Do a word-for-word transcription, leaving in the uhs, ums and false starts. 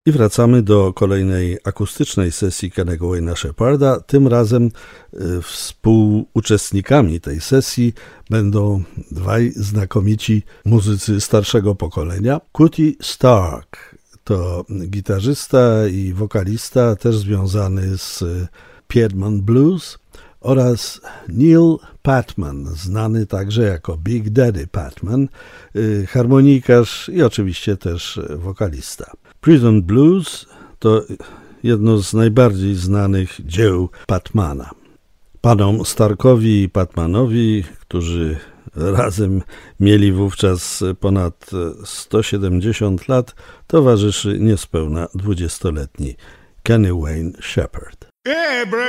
I wracamy do kolejnej akustycznej sesji Kennego Wayne'a Shepharda. Tym razem y, współuczestnikami tej sesji będą dwaj znakomici muzycy starszego pokolenia. Cootie Stark to gitarzysta i wokalista, też związany z Piedmont Blues, oraz Neil Patman, znany także jako Big Daddy Patman, y, harmonikarz i oczywiście też wokalista. Prison Blues to jedno z najbardziej znanych dzieł Patmana. Panom Starkowi i Patmanowi, którzy razem mieli wówczas ponad sto siedemdziesiąt lat, towarzyszy niespełna dwudziestoletni Kenny Wayne Shepherd.